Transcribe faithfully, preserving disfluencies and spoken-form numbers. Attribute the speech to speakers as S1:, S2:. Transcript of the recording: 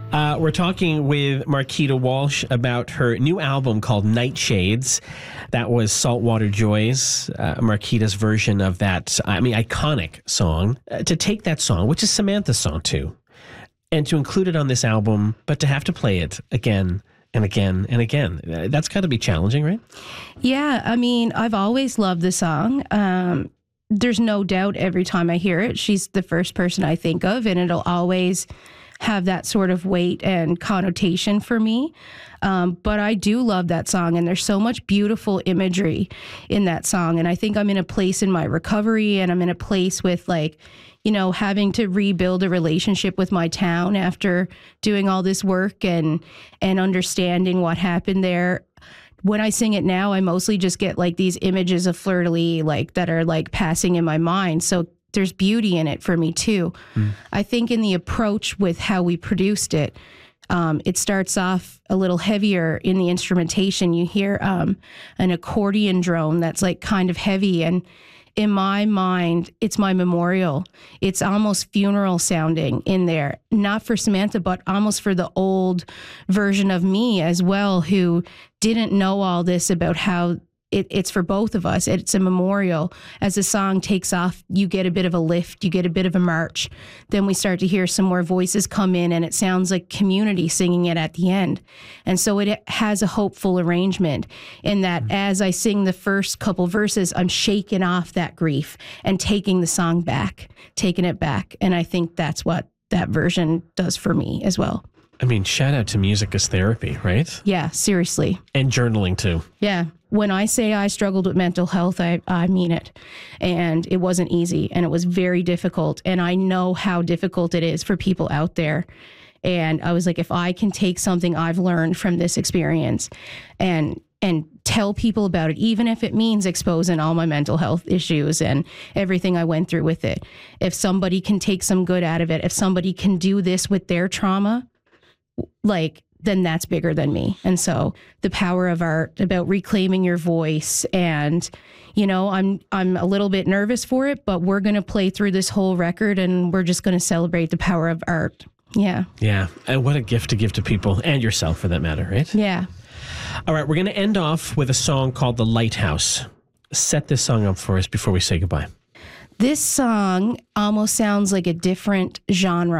S1: Uh, we're talking with Marquita Walsh about her new album called Nightshades. That was Saltwater Joys, uh, Marquita's version of that, I mean, iconic song. Uh, to take that song, which is Samantha's song too, and to include it on this album, but to have to play it again and again and again. Uh, that's got to be challenging, right?
S2: Yeah, I mean, I've always loved the song. Um, there's no doubt every time I hear it, she's the first person I think of, and it'll always have that sort of weight and connotation for me. Um, but I do love that song, and there's so much beautiful imagery in that song. And I think I'm in a place in my recovery, and I'm in a place with, like, you know, having to rebuild a relationship with my town after doing all this work and and understanding what happened there. When I sing it now, I mostly just get like these images of Fleur-de-Lis, like, that are like passing in my mind. So there's beauty in it for me too. Mm. I think in the approach with how we produced it, um, it starts off a little heavier in the instrumentation. You hear um, an accordion drone that's like kind of heavy, and in my mind, it's my memorial. It's almost funeral sounding in there, not for Samantha, but almost for the old version of me as well, who didn't know all this about how It, it's for both of us. It's a memorial. As the song takes off, you get a bit of a lift, you get a bit of a march. Then we start to hear some more voices come in, and it sounds like community singing it at the end. And so it has a hopeful arrangement in that mm-hmm. as I sing the first couple verses, I'm shaking off that grief and taking the song back, taking it back. And I think that's what that version does for me as well.
S1: I mean, shout out to music as therapy, right?
S2: Yeah, seriously.
S1: And journaling too.
S2: Yeah. When I say I struggled with mental health, I, I mean it. And it wasn't easy, and it was very difficult. And I know how difficult it is for people out there. And I was like, if I can take something I've learned from this experience and and tell people about it, even if it means exposing all my mental health issues and everything I went through with it, if somebody can take some good out of it, if somebody can do this with their trauma, like, then that's bigger than me. And so the power of art, about reclaiming your voice, and, you know, I'm I'm a little bit nervous for it, but we're going to play through this whole record, and we're just going to celebrate the power of art. Yeah.
S1: Yeah. And what a gift to give to people, and yourself for that matter, right?
S2: Yeah.
S1: All right. We're going to end off with a song called The Lighthouse. Set this song up for us before we say goodbye.
S2: This song almost sounds like a different genre